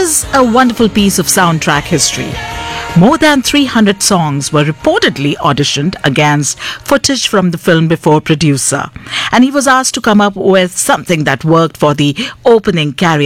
was a wonderful piece of soundtrack history. More than 300 songs were reportedly auditioned against footage from the film before producer, and he was asked to come up with something that worked for the opening karaoke